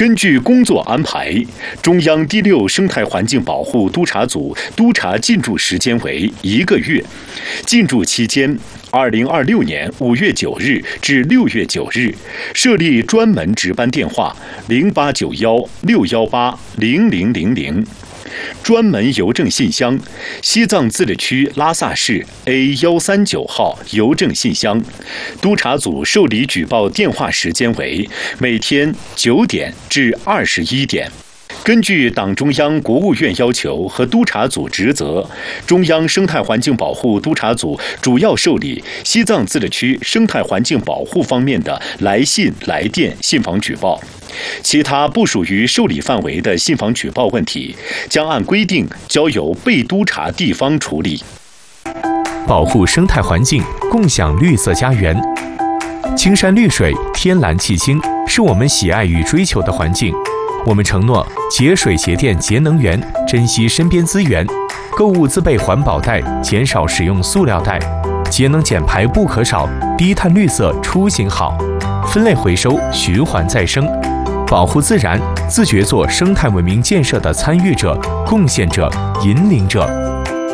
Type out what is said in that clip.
根据工作安排，中央第6生态环境保护督察组督查进驻时间为1个月，进驻期间2026年5月9日至6月9日，设立专门值班电话089161800000，专门邮政信箱：西藏自治区拉萨市 A139号邮政信箱。督察组受理举报电话时间为每天9点至21点。根据党中央、国务院要求和督察组职责，中央生态环境保护督察组主要受理西藏自治区生态环境保护方面的来信、来电、信访举报。其他不属于受理范围的信访举报问题，将按规定交由被督察地方处理。 保护生态环境，共享绿色家园。青山绿水，天蓝气清，是我们喜爱与追求的环境。我们承诺节水节电节能源，珍惜身边资源，购物自备环保袋，减少使用塑料袋，节能减排不可少，低碳绿色出行好，分类回收循环再生，保护自然，自觉做生态文明建设的参与者、贡献者、引领者。